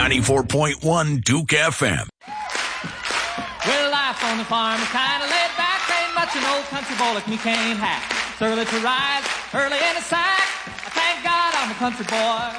94.1 Duke FM. Well, life on the farm is kind of laid back. Ain't much an old country boy like me can't hack. It's early to rise, early in the sack. I thank God I'm a country boy.